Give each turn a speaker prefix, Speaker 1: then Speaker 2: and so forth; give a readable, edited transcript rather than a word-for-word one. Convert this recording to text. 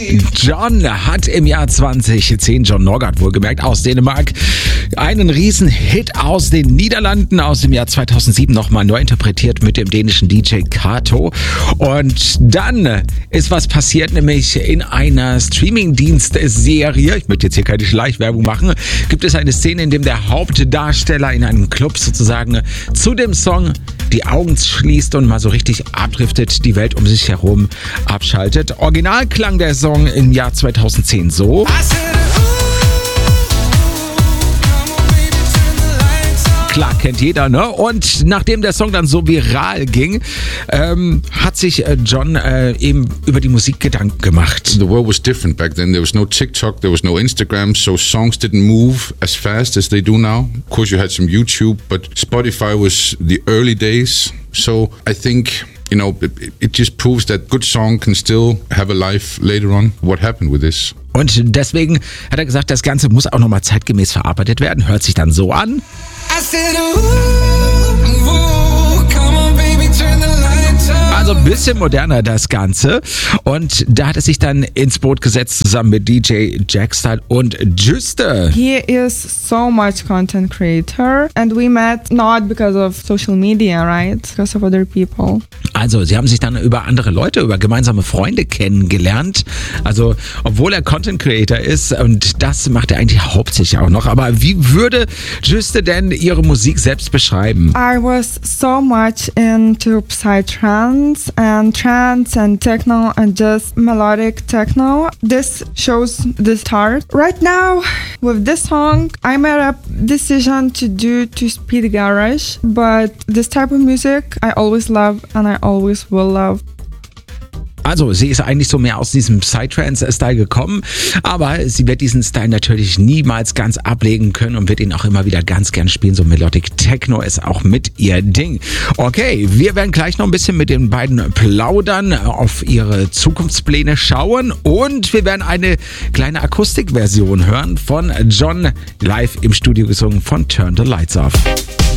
Speaker 1: John hat im Jahr 2010, John Norgard wohlgemerkt, aus Dänemark, einen riesen Hit aus den Niederlanden aus dem Jahr 2007 nochmal neu interpretiert mit dem dänischen DJ Kato. Und dann ist was passiert, nämlich in einer Streaming-Dienst-Serie, ich möchte jetzt hier keine Schleichwerbung machen, gibt es eine Szene, in der der Hauptdarsteller in einem Club sozusagen zu dem Song die Augen schließt und mal so richtig abdriftet, die Welt um sich herum abschaltet. Original klang der Song im Jahr 2010 so. Klar, kennt jeder, ne? Und nachdem der Song dann so viral ging, hat sich John eben über die Musik Gedanken gemacht.
Speaker 2: The world was different back then. There was no TikTok, there was no Instagram, so songs didn't move as fast as they do now. Of course, you had some YouTube, but Spotify was the early days. So I think, you know, it just proves that good song can still have a life later on. What happened with this?
Speaker 1: Und deswegen hat er gesagt, das Ganze muss auch nochmal zeitgemäß verarbeitet werden. Hört sich dann so an. Also ein bisschen moderner das Ganze. Und da hat es sich dann ins Boot gesetzt zusammen mit DJ Jackstyle und Juste.
Speaker 3: He is so much content creator and we met not because of social media, right? Because of other people.
Speaker 1: Also sie haben sich dann über andere Leute, über gemeinsame Freunde kennengelernt. Also obwohl er Content Creator ist und das macht er eigentlich hauptsächlich auch noch. Aber wie würde Juste denn ihre Musik selbst beschreiben?
Speaker 3: I was so much into psytrance and trance and techno and just melodic techno. This shows the start. Right now with this song I made a decision to do two-speed garage, but this type of music I always love and I always will love.
Speaker 1: Also sie ist eigentlich so mehr aus diesem Psytrance-Style gekommen, aber sie wird diesen Style natürlich niemals ganz ablegen können und wird ihn auch immer wieder ganz gern spielen. So Melodic Techno ist auch mit ihr Ding. Okay, wir werden gleich noch ein bisschen mit den beiden plaudern, auf ihre Zukunftspläne schauen und wir werden eine kleine Akustikversion hören von John live im Studio gesungen von Turn the Lights Off.